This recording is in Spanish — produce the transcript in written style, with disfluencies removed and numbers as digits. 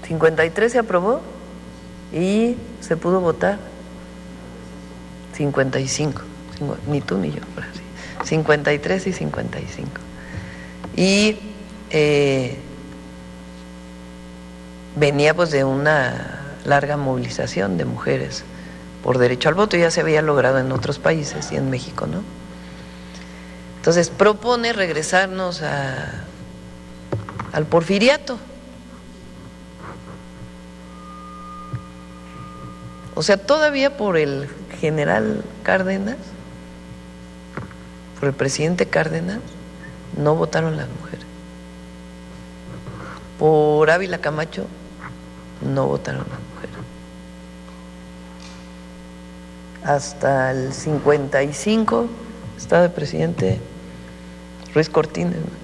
53 se aprobó y se pudo votar 55, ni tú ni yo, 53 y 55. Y venía pues de una larga movilización de mujeres por derecho al voto, ya se había logrado en otros países y en México, ¿no? Entonces propone regresarnos al porfiriato. O sea, todavía por el general Cárdenas, por el presidente Cárdenas, no votaron las mujeres. Por Ávila Camacho, no votaron las mujeres. Hasta el 55 estaba el presidente Ruiz Cortines, ¿no?